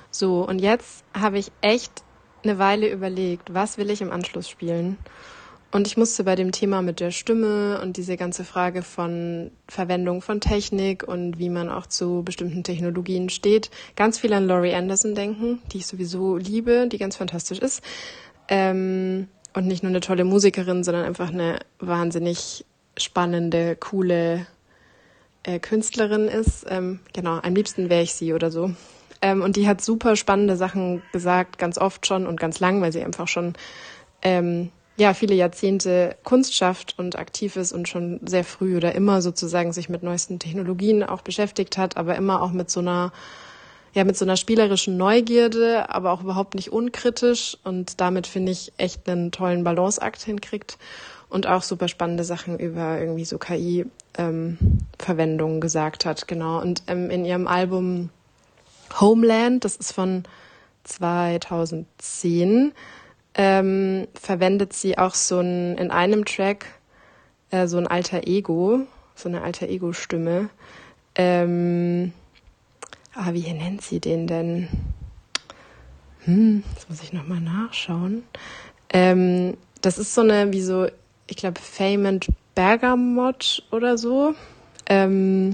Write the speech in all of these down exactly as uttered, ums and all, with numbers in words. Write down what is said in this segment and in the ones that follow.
So, und jetzt habe ich echt eine Weile überlegt, was will ich im Anschluss spielen? Und ich musste bei dem Thema mit der Stimme und diese ganze Frage von Verwendung von Technik und wie man auch zu bestimmten Technologien steht, ganz viel an Laurie Anderson denken, die ich sowieso liebe, die ganz fantastisch ist. Ähm, und nicht nur eine tolle Musikerin, sondern einfach eine wahnsinnig spannende, coole äh, Künstlerin ist. Ähm, genau, am liebsten wäre ich sie oder so. Ähm, und die hat super spannende Sachen gesagt, ganz oft schon und ganz lang, weil sie einfach schon ähm, ja viele Jahrzehnte Kunst schafft und aktiv ist und schon sehr früh oder immer sozusagen sich mit neuesten Technologien auch beschäftigt hat, aber immer auch mit so einer ja mit so einer spielerischen Neugierde, aber auch überhaupt nicht unkritisch und damit finde ich echt einen tollen Balanceakt hinkriegt und auch super spannende Sachen über irgendwie so K I-Verwendung ähm, gesagt hat, genau. Und ähm, in ihrem Album Homeland, das ist von zweitausendzehn, ähm, verwendet sie auch so ein, in einem Track äh, so ein Alter Ego, so eine Alter Ego-Stimme. Ähm, ah, wie nennt sie den denn? Hm, jetzt muss ich nochmal nachschauen. Ähm, das ist so eine, wie so, ich glaube, Fame Bergamot oder so, ähm,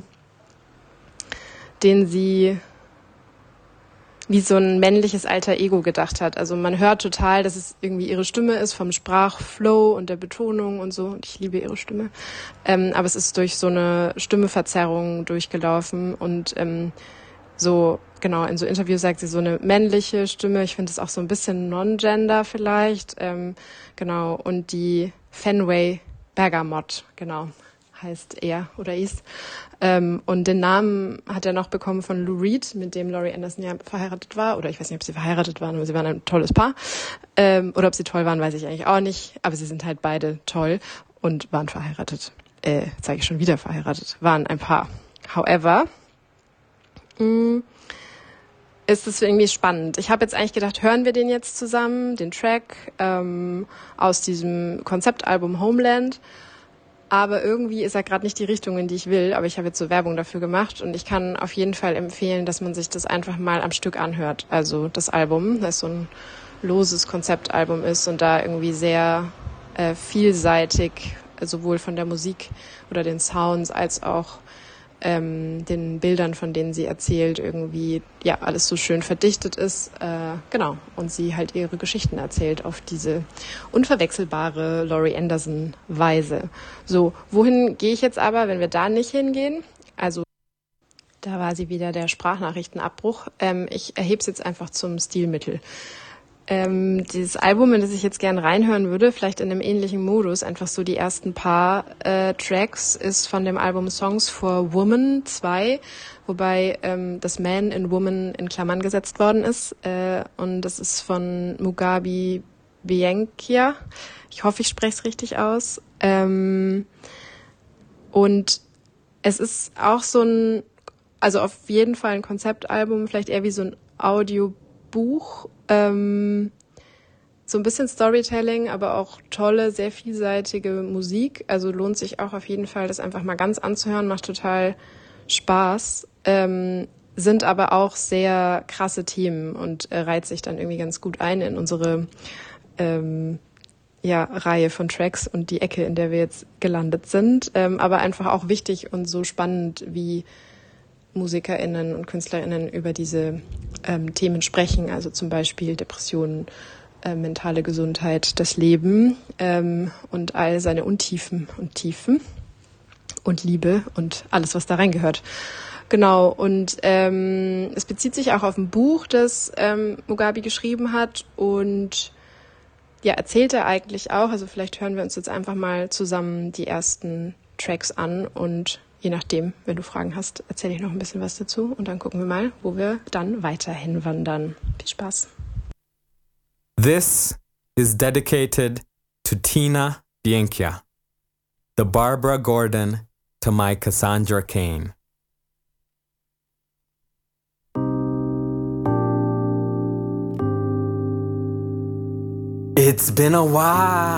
den sie wie so ein männliches Alter Ego gedacht hat. Also man hört total, dass es irgendwie ihre Stimme ist vom Sprachflow und der Betonung und so. Und ich liebe ihre Stimme. Ähm, aber es ist durch so eine Stimmeverzerrung durchgelaufen und ähm, so, genau, in so Interviews sagt sie so eine männliche Stimme. Ich finde es auch so ein bisschen non-gender vielleicht. Ähm, genau, und die Fenway Bergamot, genau, heißt er oder ist. Ähm, und den Namen hat er noch bekommen von Lou Reed, mit dem Laurie Anderson ja verheiratet war. Oder ich weiß nicht, ob sie verheiratet waren, aber sie waren ein tolles Paar. Ähm, oder ob sie toll waren, weiß ich eigentlich auch nicht. Aber sie sind halt beide toll und waren verheiratet. Äh, sage ich schon wieder verheiratet. Waren ein Paar. However, mh, ist es irgendwie spannend. Ich habe jetzt eigentlich gedacht, hören wir den jetzt zusammen, den Track ähm, aus diesem Konzeptalbum Homeland. Aber irgendwie ist er gerade nicht die Richtung, in die ich will. Aber ich habe jetzt so Werbung dafür gemacht und ich kann auf jeden Fall empfehlen, dass man sich das einfach mal am Stück anhört. Also das Album, das so ein loses Konzeptalbum ist und da irgendwie sehr äh, vielseitig, sowohl von der Musik oder den Sounds als auch ähm, den Bildern, von denen sie erzählt, irgendwie ja alles so schön verdichtet ist. Äh, genau. Und sie halt ihre Geschichten erzählt auf diese unverwechselbare Laurie Anderson Weise. So, wohin gehe ich jetzt aber, wenn wir da nicht hingehen? Also da war sie wieder, der Sprachnachrichtenabbruch. Ähm, ich erhebe es jetzt einfach zum Stilmittel. Ähm, dieses Album, in das ich jetzt gern reinhören würde, vielleicht in einem ähnlichen Modus, einfach so die ersten paar äh, Tracks, ist von dem Album Songs for Woman zwei, wobei ähm, das Man in Woman in Klammern gesetzt worden ist. Äh, und das ist von Mugabe Bianchia. Ich hoffe, ich spreche es richtig aus. Ähm, und es ist auch so ein, also auf jeden Fall ein Konzeptalbum, vielleicht eher wie so ein Audiobuch, ähm, so ein bisschen Storytelling, aber auch tolle, sehr vielseitige Musik. Also lohnt sich auch auf jeden Fall, das einfach mal ganz anzuhören, macht total Spaß, ähm, sind aber auch sehr krasse Themen und äh, reiht sich dann irgendwie ganz gut ein in unsere ähm, ja, Reihe von Tracks und die Ecke, in der wir jetzt gelandet sind. Ähm, aber einfach auch wichtig und so spannend, wie MusikerInnen und KünstlerInnen über diese ähm, Themen sprechen, also zum Beispiel Depressionen, äh, mentale Gesundheit, das Leben ähm, und all seine Untiefen und Tiefen und Liebe und alles, was da reingehört. Genau, und ähm, es bezieht sich auch auf ein Buch, das ähm, Mugabe geschrieben hat und ja, erzählt er eigentlich auch, also vielleicht hören wir uns jetzt einfach mal zusammen die ersten Tracks an und je nachdem, wenn du Fragen hast, erzähle ich noch ein bisschen was dazu und dann gucken wir mal, wo wir dann weiterhin wandern. Viel Spaß. This is dedicated to Tina Bianchia, the Barbara Gordon to my Cassandra Cain. It's been a while.